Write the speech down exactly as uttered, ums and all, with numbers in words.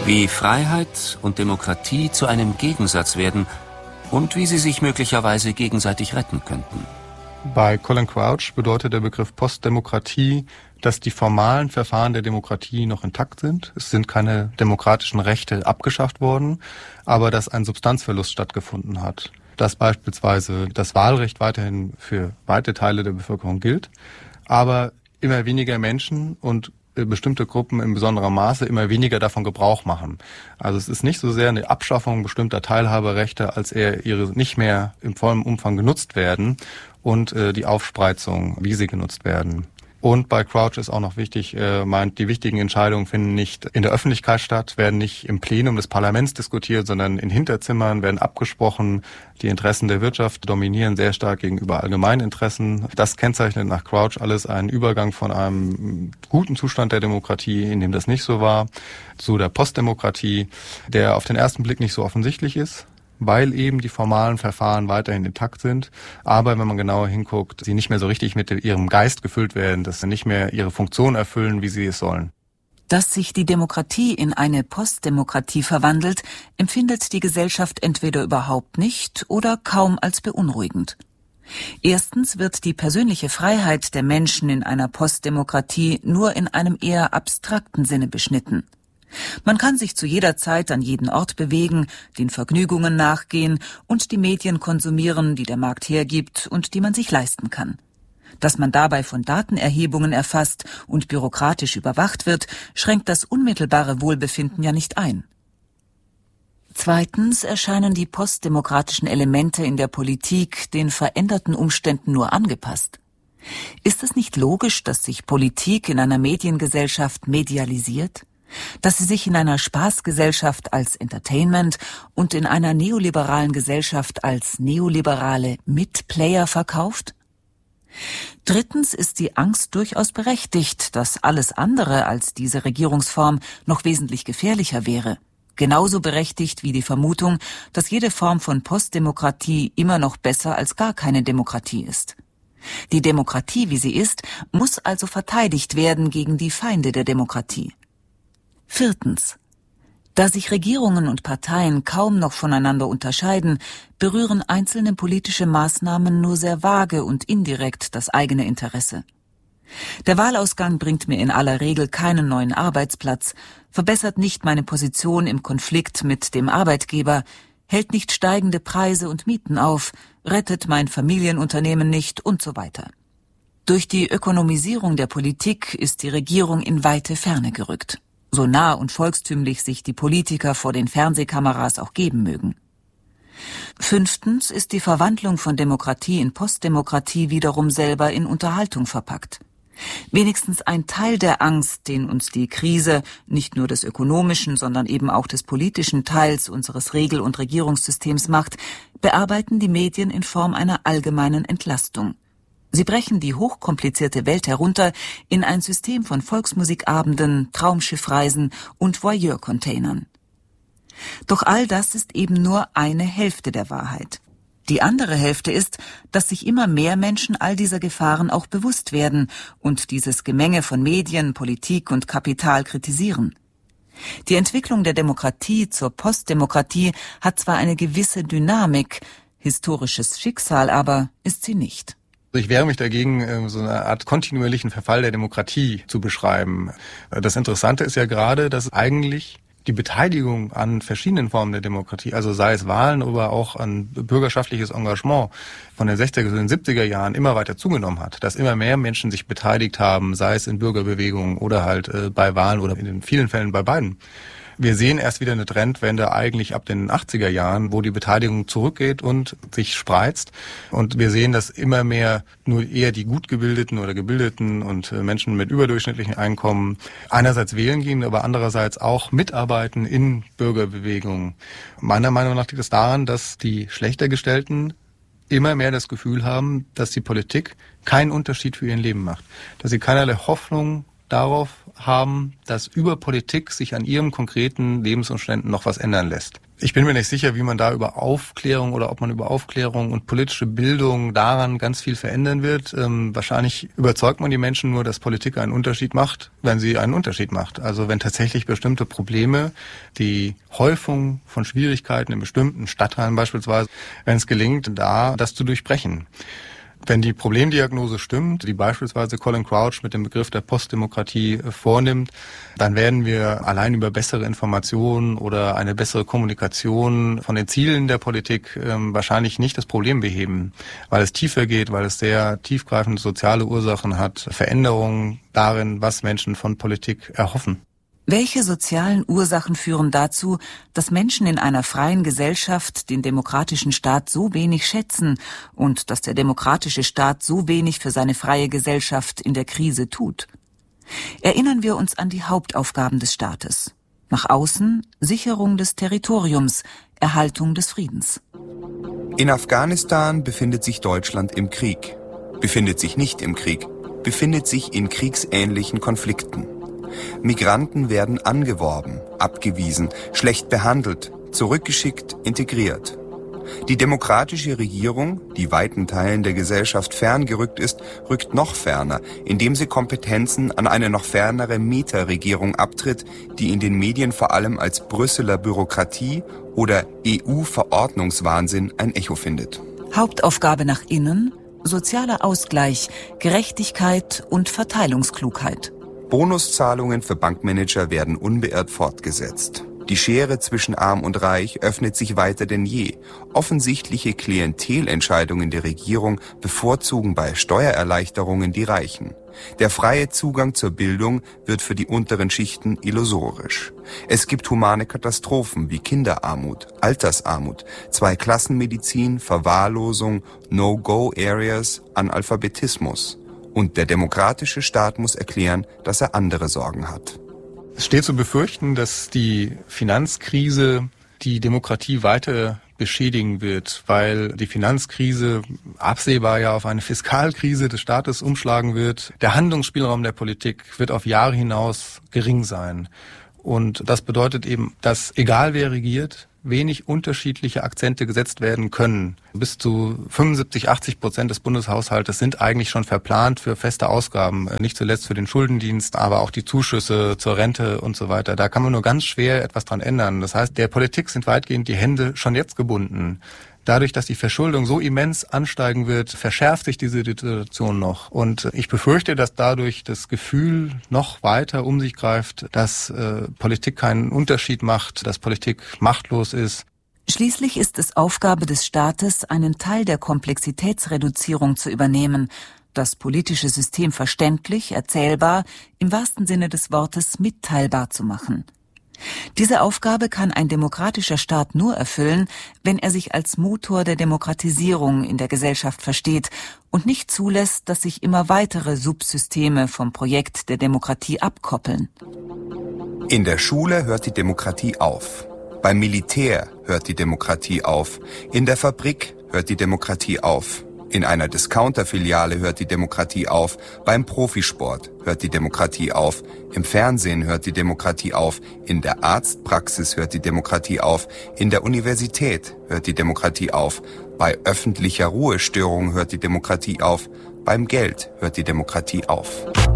Wie Freiheit und Demokratie zu einem Gegensatz werden und wie sie sich möglicherweise gegenseitig retten könnten. Bei Colin Crouch bedeutet der Begriff Postdemokratie, dass die formalen Verfahren der Demokratie noch intakt sind. Es sind keine demokratischen Rechte abgeschafft worden, aber dass ein Substanzverlust stattgefunden hat. Dass beispielsweise das Wahlrecht weiterhin für weite Teile der Bevölkerung gilt, aber immer weniger Menschen und bestimmte Gruppen in besonderem Maße immer weniger davon Gebrauch machen. Also es ist nicht so sehr eine Abschaffung bestimmter Teilhaberechte, als eher ihre nicht mehr im vollen Umfang genutzt werden und äh, die Aufspreizung, wie sie genutzt werden. Und bei Crouch ist auch noch wichtig, äh, meint, die wichtigen Entscheidungen finden nicht in der Öffentlichkeit statt, werden nicht im Plenum des Parlaments diskutiert, sondern in Hinterzimmern werden abgesprochen. Die Interessen der Wirtschaft dominieren sehr stark gegenüber Allgemeininteressen. Das kennzeichnet nach Crouch alles einen Übergang von einem guten Zustand der Demokratie, in dem das nicht so war, zu der Postdemokratie, der auf den ersten Blick nicht so offensichtlich ist, weil eben die formalen Verfahren weiterhin intakt sind, aber wenn man genauer hinguckt, sie nicht mehr so richtig mit ihrem Geist gefüllt werden, dass sie nicht mehr ihre Funktion erfüllen, wie sie es sollen. Dass sich die Demokratie in eine Postdemokratie verwandelt, empfindet die Gesellschaft entweder überhaupt nicht oder kaum als beunruhigend. Erstens wird die persönliche Freiheit der Menschen in einer Postdemokratie nur in einem eher abstrakten Sinne beschnitten. Man kann sich zu jeder Zeit an jeden Ort bewegen, den Vergnügungen nachgehen und die Medien konsumieren, die der Markt hergibt und die man sich leisten kann. Dass man dabei von Datenerhebungen erfasst und bürokratisch überwacht wird, schränkt das unmittelbare Wohlbefinden ja nicht ein. Zweitens erscheinen die postdemokratischen Elemente in der Politik den veränderten Umständen nur angepasst. Ist es nicht logisch, dass sich Politik in einer Mediengesellschaft medialisiert? Dass sie sich in einer Spaßgesellschaft als Entertainment und in einer neoliberalen Gesellschaft als neoliberale Mitplayer verkauft? Drittens ist die Angst durchaus berechtigt, dass alles andere als diese Regierungsform noch wesentlich gefährlicher wäre. Genauso berechtigt wie die Vermutung, dass jede Form von Postdemokratie immer noch besser als gar keine Demokratie ist. Die Demokratie, wie sie ist, muss also verteidigt werden gegen die Feinde der Demokratie. Viertens. Da sich Regierungen und Parteien kaum noch voneinander unterscheiden, berühren einzelne politische Maßnahmen nur sehr vage und indirekt das eigene Interesse. Der Wahlausgang bringt mir in aller Regel keinen neuen Arbeitsplatz, verbessert nicht meine Position im Konflikt mit dem Arbeitgeber, hält nicht steigende Preise und Mieten auf, rettet mein Familienunternehmen nicht und so weiter. Durch die Ökonomisierung der Politik ist die Regierung in weite Ferne gerückt. So nah und volkstümlich sich die Politiker vor den Fernsehkameras auch geben mögen. Fünftens ist die Verwandlung von Demokratie in Postdemokratie wiederum selber in Unterhaltung verpackt. Wenigstens ein Teil der Angst, den uns die Krise, nicht nur des ökonomischen, sondern eben auch des politischen Teils unseres Regel- und Regierungssystems macht, bearbeiten die Medien in Form einer allgemeinen Entlastung. Sie brechen die hochkomplizierte Welt herunter in ein System von Volksmusikabenden, Traumschiffreisen und Voyeur-Containern. Doch all das ist eben nur eine Hälfte der Wahrheit. Die andere Hälfte ist, dass sich immer mehr Menschen all dieser Gefahren auch bewusst werden und dieses Gemenge von Medien, Politik und Kapital kritisieren. Die Entwicklung der Demokratie zur Postdemokratie hat zwar eine gewisse Dynamik, historisches Schicksal aber ist sie nicht. Ich wehre mich dagegen, so eine Art kontinuierlichen Verfall der Demokratie zu beschreiben. Das Interessante ist ja gerade, dass eigentlich die Beteiligung an verschiedenen Formen der Demokratie, also sei es Wahlen oder auch an bürgerschaftliches Engagement, von den sechziger zu den siebziger Jahren immer weiter zugenommen hat. Dass immer mehr Menschen sich beteiligt haben, sei es in Bürgerbewegungen oder halt äh, bei Wahlen oder in vielen Fällen bei beiden. Wir sehen erst wieder eine Trendwende eigentlich ab den achtziger Jahren, wo die Beteiligung zurückgeht und sich spreizt. Und wir sehen, dass immer mehr nur eher die gut gebildeten oder gebildeten und Menschen mit überdurchschnittlichen Einkommen einerseits wählen gehen, aber andererseits auch mitarbeiten in Bürgerbewegungen. Meiner Meinung nach liegt es daran, dass die schlechter Gestellten immer mehr das Gefühl haben, dass die Politik keinen Unterschied für ihr Leben macht. Dass sie keinerlei Hoffnung darauf haben, dass über Politik sich an ihren konkreten Lebensumständen noch was ändern lässt. Ich bin mir nicht sicher, wie man da über Aufklärung oder ob man über Aufklärung und politische Bildung daran ganz viel verändern wird. Ähm, wahrscheinlich überzeugt man die Menschen nur, dass Politik einen Unterschied macht, wenn sie einen Unterschied macht. Also wenn tatsächlich bestimmte Probleme, die Häufung von Schwierigkeiten in bestimmten Stadtteilen beispielsweise, wenn es gelingt, da das zu durchbrechen. Wenn die Problemdiagnose stimmt, die beispielsweise Colin Crouch mit dem Begriff der Postdemokratie vornimmt, dann werden wir allein über bessere Informationen oder eine bessere Kommunikation von den Zielen der Politik äh, wahrscheinlich nicht das Problem beheben, weil es tiefer geht, weil es sehr tiefgreifende soziale Ursachen hat, Veränderungen darin, was Menschen von Politik erhoffen. Welche sozialen Ursachen führen dazu, dass Menschen in einer freien Gesellschaft den demokratischen Staat so wenig schätzen und dass der demokratische Staat so wenig für seine freie Gesellschaft in der Krise tut? Erinnern wir uns an die Hauptaufgaben des Staates. Nach außen Sicherung des Territoriums, Erhaltung des Friedens. In Afghanistan befindet sich Deutschland im Krieg, befindet sich nicht im Krieg, befindet sich in kriegsähnlichen Konflikten. Migranten werden angeworben, abgewiesen, schlecht behandelt, zurückgeschickt, integriert. Die demokratische Regierung, die weiten Teilen der Gesellschaft ferngerückt ist, rückt noch ferner, indem sie Kompetenzen an eine noch fernere Meta-Regierung abtritt, die in den Medien vor allem als Brüsseler Bürokratie oder E U-Verordnungswahnsinn ein Echo findet. Hauptaufgabe nach innen, sozialer Ausgleich, Gerechtigkeit und Verteilungsklugheit. Bonuszahlungen für Bankmanager werden unbeirrt fortgesetzt. Die Schere zwischen Arm und Reich öffnet sich weiter denn je. Offensichtliche Klientelentscheidungen der Regierung bevorzugen bei Steuererleichterungen die Reichen. Der freie Zugang zur Bildung wird für die unteren Schichten illusorisch. Es gibt humane Katastrophen wie Kinderarmut, Altersarmut, Zweiklassenmedizin, Verwahrlosung, No-Go-Areas, Analphabetismus. Und der demokratische Staat muss erklären, dass er andere Sorgen hat. Es steht zu befürchten, dass die Finanzkrise die Demokratie weiter beschädigen wird, weil die Finanzkrise absehbar ja auf eine Fiskalkrise des Staates umschlagen wird. Der Handlungsspielraum der Politik wird auf Jahre hinaus gering sein. Und das bedeutet eben, dass egal wer regiert, wenig unterschiedliche Akzente gesetzt werden können. Bis zu fünfundsiebzig, achtzig Prozent des Bundeshaushaltes sind eigentlich schon verplant für feste Ausgaben. Nicht zuletzt für den Schuldendienst, aber auch die Zuschüsse zur Rente und so weiter. Da kann man nur ganz schwer etwas dran ändern. Das heißt, der Politik sind weitgehend die Hände schon jetzt gebunden. Dadurch, dass die Verschuldung so immens ansteigen wird, verschärft sich diese Situation noch. Und ich befürchte, dass dadurch das Gefühl noch weiter um sich greift, dass äh, Politik keinen Unterschied macht, dass Politik machtlos ist. Schließlich ist es Aufgabe des Staates, einen Teil der Komplexitätsreduzierung zu übernehmen, das politische System verständlich, erzählbar, im wahrsten Sinne des Wortes mitteilbar zu machen. Diese Aufgabe kann ein demokratischer Staat nur erfüllen, wenn er sich als Motor der Demokratisierung in der Gesellschaft versteht und nicht zulässt, dass sich immer weitere Subsysteme vom Projekt der Demokratie abkoppeln. In der Schule hört die Demokratie auf. Beim Militär hört die Demokratie auf. In der Fabrik hört die Demokratie auf. In einer Discounter-Filiale hört die Demokratie auf, beim Profisport hört die Demokratie auf, im Fernsehen hört die Demokratie auf, in der Arztpraxis hört die Demokratie auf, in der Universität hört die Demokratie auf, bei öffentlicher Ruhestörung hört die Demokratie auf, beim Geld hört die Demokratie auf.